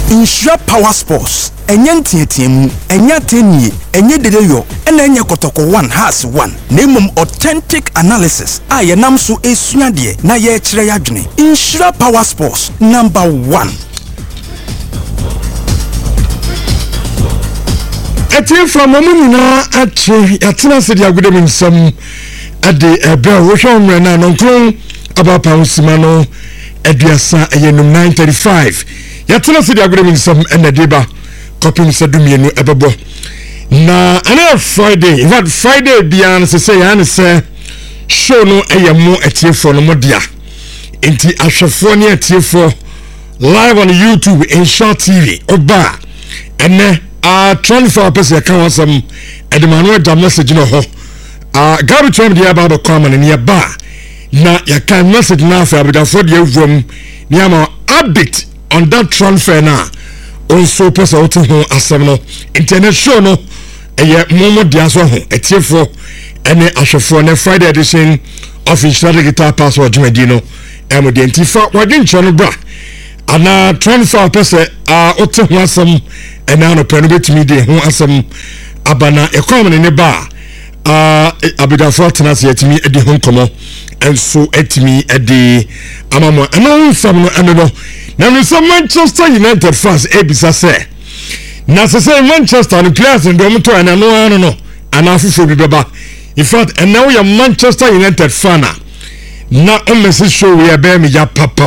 Insura Power Sports. Enye tietiemu, enye tenye, enye dedeyo, enye kotoko 1 has 1. Nemum authentic analysis. Aye namsu esunyadie na ye chire yadwene. Insura Power Sports number 1. Ati from momuna achi yatina se dia gudem nsam ade ebe wo hwomre na nonkron abapa usimano eduasa eyenum 935 yatina se dia gudem nsam enadeba kopim se dumienu ebebo na ana Friday in fact Friday bia se say ya ne se show no eyemo etiefo no modia enti ahwefo ne etiefo live on YouTube in Short TV oba ene transfer person can want some edemano da message no ho gabi tram dia ba come na near ba na ya can message na for abidafo dia vom niama update on that transfer na also person out ho asem no internet show no eye momo dia so ho etiefo ene ahwefo na Friday edition of Insura Guitar Password jumadi no identify wadin chano bra ana transfer person ote ho asem ena no pɛ no betimi de ho asɛm abana economy ne ba abidafo tena se yetimi edi ho nkomo enso etimi edi amamo ena nsam no eno no na no so Manchester United fans ebisa se na se Manchester no players ndo to ena no ano no ana afufo bi beba in fact ena we Manchester United fan na o message show we be me ya papa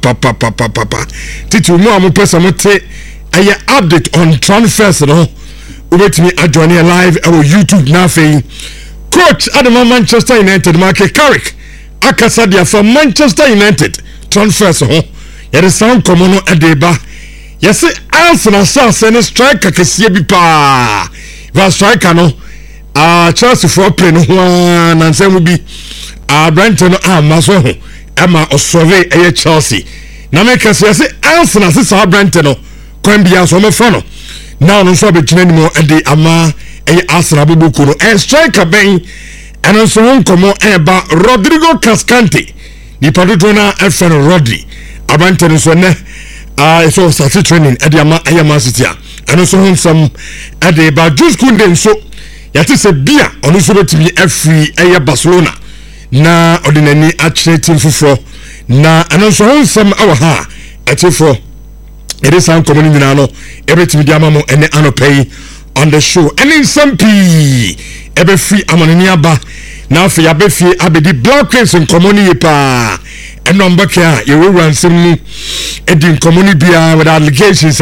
titu mu amopesa mote aye update on transfers no ubetimi adjoin live our YouTube na fe coach Adama Manchester United Mark Carrick akasa dia for Manchester United transfers ho yere sound komono edeba yesi Arsenal say ne striker kese bi pa va striker no Chelsea for play no na nsem bi Brighton no maso ho ema osove eye Chelsea na make yesi Arsenal say Brighton no kwambia so me fa no now no so be kinani mo ade ama Arsenal bubuku no striker ben eno so nkomo eba Rodrigo Cascante ni padodo na FN Rodri abante so ne so start training ade ama Man City eno so nsam ade ba Jules Koundé so yati se bia ono so betimi afri Barcelona na ordinary atletic fufo na eno so nsam awa ha atifo it is some community no everything dia mamo ene anopay on the show and in some ebe free amanini aba na afi abefi abedi Black Queens in community pa eno mbaka ye we ransem edi community bia with allegations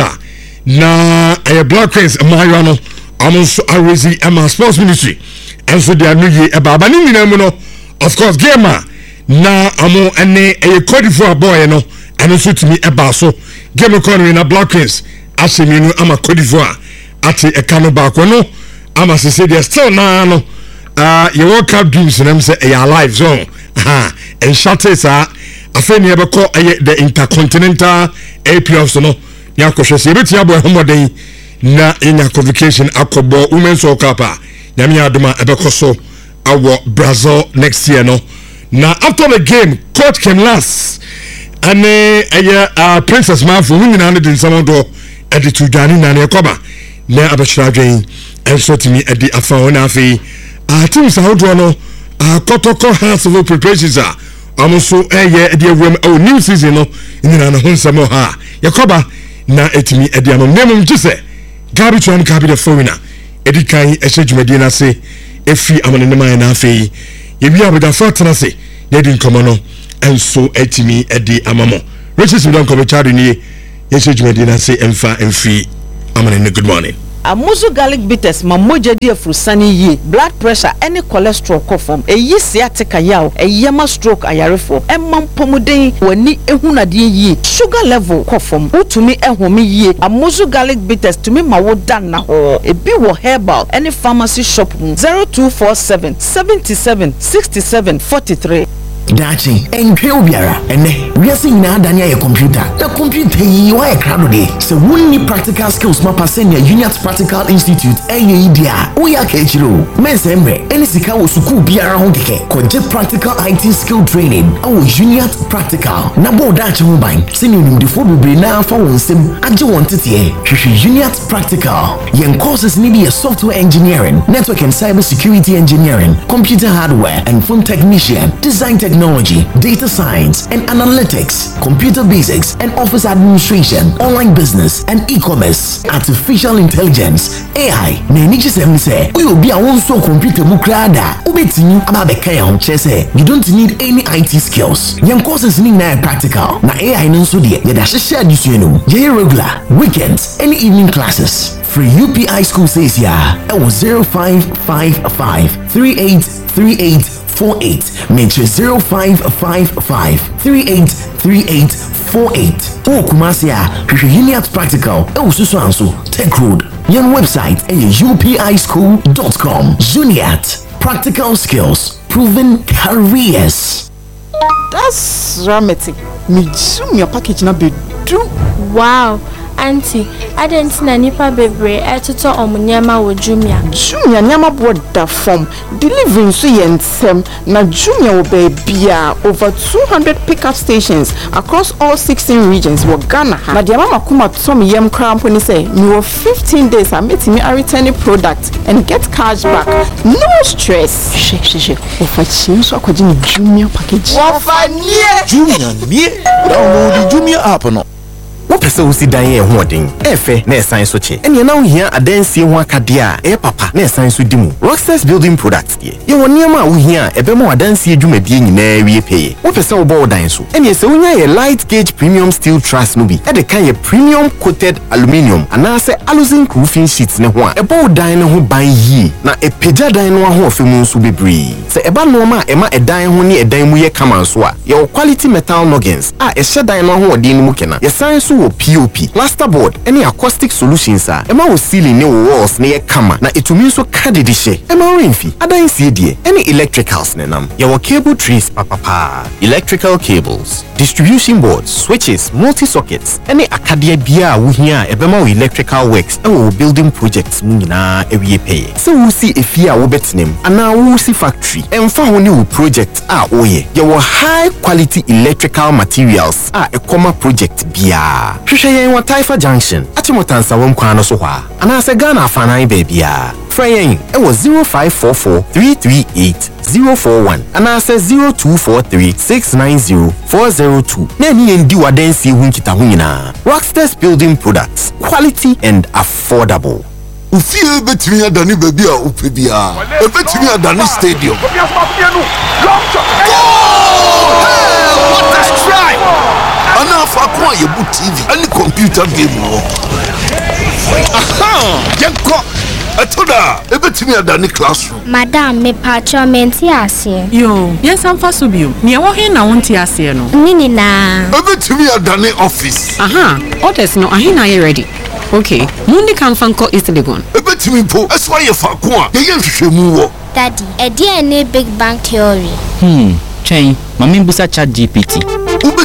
na Black Queens amayo no amonso arezi ama sports ministry and so they are new ye eba ba ni nyina no of course gamer na amo ene Cote d'Ivoire boy no and so to me eba so game economy na Black Queens aseminu ama Cote d'Ivoire ati ekano ba no ama se say they still na no your World Cup dreams them say e alive zone and shatters afeni ebeko the intercontinental APFs no ya kwhwese se betia boy homoden na enya convocation akobo women's World Cup nyame adoma ebeko so awo Brazil next year no na after the game court came last ane Princess Mafu wunina ne din samodo edi tudani na ne koba na abashira dwen enso timi edi afa wona afi team sawodo no kotoko has of preparations amoso edi awem new season no nyina na honsamo ha yakoba na etimi edi amom nemum gise gabi twan gabi the phone edi kan ehedwumadi na se efi amane ne man na afi yebi abeda fatana se yedi nkomo no enso etimi edi amamo riches we don come chadu ni ehedwumadi na se emfa emfi amane ne good morning. Amuzu garlic bitters mamoja di afrusani ye blood pressure any cholesterol kofom eyi sciatica yaw eyema stroke ayarefo emam pomuden wani ehunade ye sugar level kofom utumi ehome ye Amuzu garlic bitters tumi mawoda na ho ebi wo herbal any pharmacy shop 0247 77 67 43 dachi enkwe obiara ene wiase nyina adane aye computer na computer yi wa e krado de se wonni practical skills ma pass na Uniat Practical Institute eye idia wo ya ka echiro mensemre eni sika wo suku biara ho keke koje practical IT skill training awo Uniat Practical na bo dachi ho ban se ni ndifo bebre na fa wonsem age won tete hwehwe Uniat Practical yen courses ni be software engineering, network and cyber security engineering, computer hardware and phone technician, design technology, data science and analytics, computer basics and office administration, online business and e-commerce, artificial intelligence, AI. Na ni chisem say, we will be a one so computer mukrada. Ubetini ababeka ya honchese. You don't need any IT skills. Yen courses ni na practical. Na AI nso de ya da hye adisuenu. Ye regular, weekends, any evening classes. Free UPI school says ya. It was 0555 383848. Make sure 0555 383848. Oh, Kumasia, Uniat Practical. Oh, Susanso, Tech Road. Your website is upischool.com. Uniat Practical Skills, Proven Careers. That's dramatic. Me zoom your package na be do. Wow. Auntie, I didn't know nipa bebre etuto omunyama wo Jumia. Jumia nyama boda from delivering so yensem na Jumia wo bebia over 200 pickup stations across all 16 regions wo Ghana. Na dia mama kuma tom yem krampo ni say me wo 15 days I met me a returning product and get cash back. No stress. She. Ofa chin so akwaji ni Jumia package. Ofa nie. Jumia nie. Download the Jumia app no. What person si dan ye hoden efe na esan so che ene na ohia adansie ho akade a papa na esan so dimu Rockstars building products die ye woniam a ohia ebema adansie adwumadie nyina wie peye what person wo bo dan so ene se wonya ye light gauge premium steel truss no bi e de kan ye premium coated aluminium ana se aluzinc roofing sheets ne ho a ebo dan ne ho ban yi na epagya dan no ho ofemu nso bebre se eba no ma ema edan ho ne edan mu ye kama so a ye quality metal noggins a ehye dan no ho odin mu kena ye san so POP, plasterboard, any acoustic solutions are. Emma was ceiling new walls near Kama, na itumi so kadidishe. Emma Rainfi, Ada CD, any electricals nenam. Your cable trees, papa. Electrical cables, distribution boards, switches, multi-sockets, any Acadia Bia Wuhia, Ebema electrical works, and building projects Muna every pay. So we see a fear Wobet's name, and now we see factory, and found new projects are oye. Your high quality electrical materials are a comma project Bia. Hwehwe wa Taifa Junction atimotansa wom kwa no so hwa anase Ghana afanan baabia frɛyen e wo 0544338041 anase 0243690402 na ni endi wadansi hu nkita hu nyina Rockstars building products quality and affordable. Ufie betimi adani baby a upebia betimi adani stadium. What a strike! Ana fa kwa yebu TV any computer game wo. Aha! Yenko atoda ebetimi adani classroom. Madam me pacho menti ase. Yo, yes am fa so bio. Ne wo he na wonti ase no. Nini na. Ebetimi adani office. Aha, orders no ahe na ye ready. Okay, mundi kan fanko East Legon. Ebetimi po eswa ye fa ko a ye hwehwemu wo. Daddy, e dey any big bang theory. Chain, mami busa chat GPT.